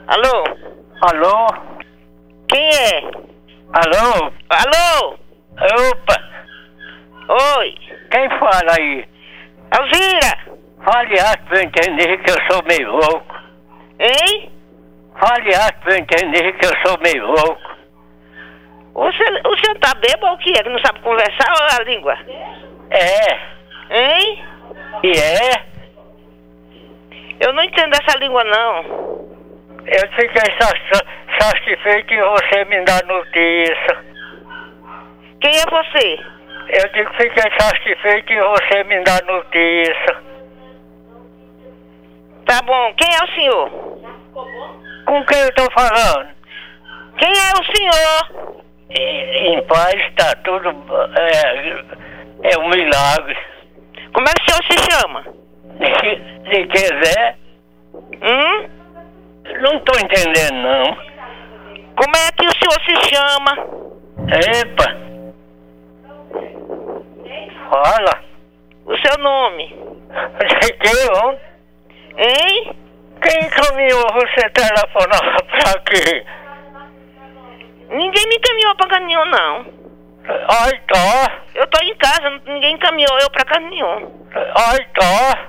Alô? Alô? Quem é? Alô? Alô? Opa! Oi? Quem fala aí? Alzira? Fale alto pra eu entender que eu sou meio louco. Hein? Fale alto pra eu entender que eu sou meio louco. O senhor tá bêbado ou o que é? Que não sabe conversar ou a língua? É. Hein? E é? Eu não entendo essa língua, não. Eu fiquei satisfeito em você me dar notícia. Quem é você? Eu digo que fiquei satisfeito em você me dar notícia. Tá bom. Quem é o senhor? Com quem eu tô falando? Quem é o senhor? Em paz tá tudo... É um milagre. Como é que o senhor se chama? Se quiser... Não tô entendendo, não. Como é que o senhor se chama? Epa! Fala! O seu nome? Hein? Quem encaminhou você telefonar pra quê? Ninguém me encaminhou pra canto nenhum, não. Ai, tá. Eu tô em casa, ninguém encaminhou eu pra canto nenhum. Ai, tá.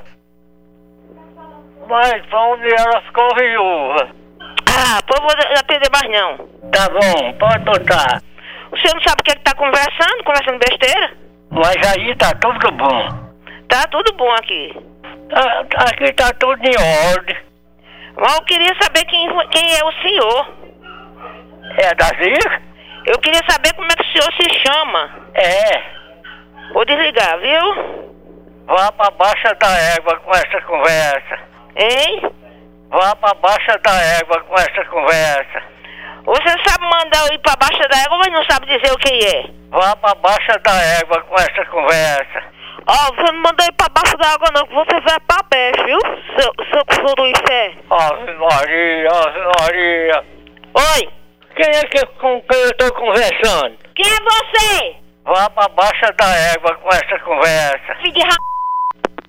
Mas pra onde ela ficou viúva? Ah, pô, eu vou atender mais não. Tá bom, pode botar. O senhor não sabe o que é que tá conversando besteira? Mas aí tá tudo bom. Tá tudo bom aqui. Aqui tá tudo em ordem. Mas eu queria saber quem é o senhor. É da Zica? Eu queria saber como é que o senhor se chama. É. Vou desligar, viu? Vá pra baixa da égua com essa conversa. Hein? Vá pra baixa da égua com essa conversa. Você sabe mandar eu ir pra baixa da égua, mas não sabe dizer o que é. Vá pra baixa da égua com essa conversa. Ó, você não manda ir pra baixo da água não, que você vai pra peste, viu? Seu cuzão do inferno. Ave Maria, Ave Maria. Oi? Quem é com quem eu tô conversando? Quem é você? Vá pra baixa da égua com essa conversa. Filho de